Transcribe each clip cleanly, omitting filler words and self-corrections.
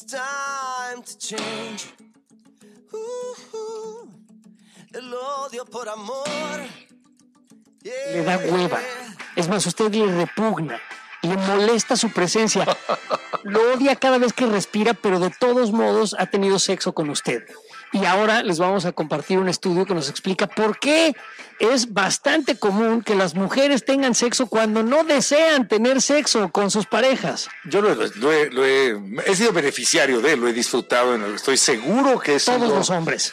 time to change. El odio por amor. Yeah. Le da hueva. Es más, usted le repugna, le molesta su presencia. Lo odia cada vez que respira, pero de todos modos ha tenido sexo con usted. Y ahora les vamos a compartir un estudio que nos explica por qué es bastante común que las mujeres tengan sexo cuando no desean tener sexo con sus parejas. Yo he sido beneficiario de él, lo he disfrutado, estoy seguro que es todos los hombres.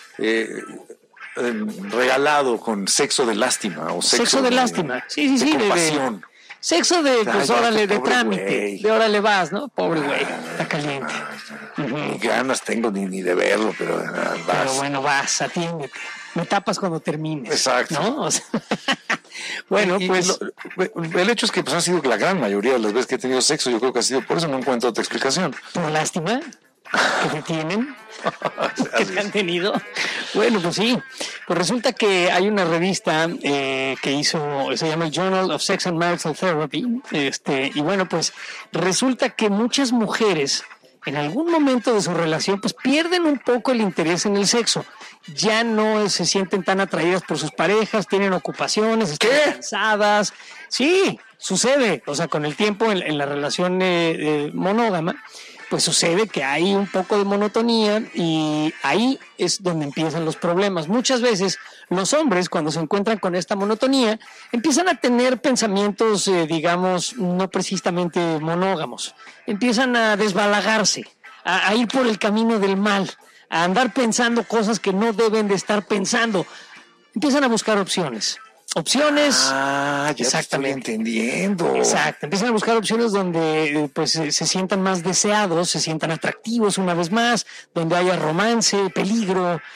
Regalado con sexo de lástima o sexo de lástima, sí, de compasión. Sexo de, pues órale, de trámite, güey. De órale vas, ¿no? Pobre güey, está caliente. Ni ganas tengo ni de verlo, pero vas. Pero bueno, vas, atiéndete. Me tapas cuando termines. Exacto. ¿No? O sea, bueno, pues... el hecho es que pues, ha sido la gran mayoría de las veces que he tenido sexo, yo creo que ha sido por eso, no encuentro otra explicación. ¿Por lástima? ¿Que te tienen? ¿Que te han tenido? Bueno, pues sí. Pues resulta que hay una revista que se llama el Journal of Sex and Marital Therapy, y bueno, pues resulta que muchas mujeres en algún momento de su relación pues pierden un poco el interés en el sexo. Ya no se sienten tan atraídas por sus parejas, tienen ocupaciones, están cansadas. Sí, sucede. O sea, con el tiempo en la relación monógama, pues sucede que hay un poco de monotonía y ahí es donde empiezan los problemas. Muchas veces los hombres, cuando se encuentran con esta monotonía, empiezan a tener pensamientos, digamos, no precisamente monógamos. Empiezan a desbalagarse, a ir por el camino del mal, a andar pensando cosas que no deben de estar pensando. Empiezan a buscar opciones. Ya exactamente. Estoy entendiendo. Exacto, empiezan a buscar opciones donde pues se sientan más deseados, se sientan atractivos una vez más, donde haya romance, peligro,